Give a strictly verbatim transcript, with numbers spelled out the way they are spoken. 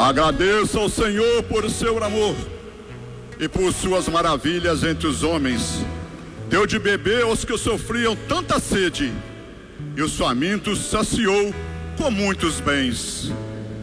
Agradeça ao Senhor por seu amor e por suas maravilhas entre os homens. Deu de beber aos que sofriam tanta sede, e os famintos saciou com muitos bens.